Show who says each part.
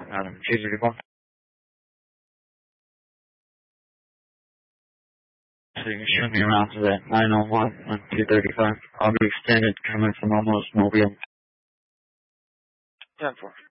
Speaker 1: Adam, 231. So you can show me around to that 901 on 235. I'll be extended coming from almost Mobile.
Speaker 2: 10-4.